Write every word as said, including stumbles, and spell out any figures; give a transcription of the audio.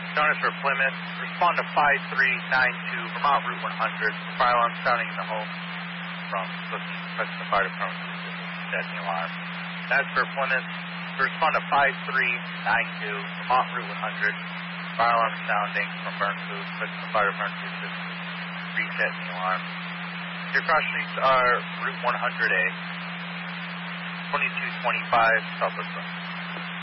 Known as for Plymouth, respond to five three nine two, Vermont Route one hundred. Fire alarm sounding in the home from the fire department. Dead in the alarm. That's for Plymouth, respond to five three nine two, Vermont Route one hundred. Fire alarm sounding from Burnfood, the fire department. Reset the alarm. Your cross streets are Route one hundred A, twenty-two twenty-five, Southwest.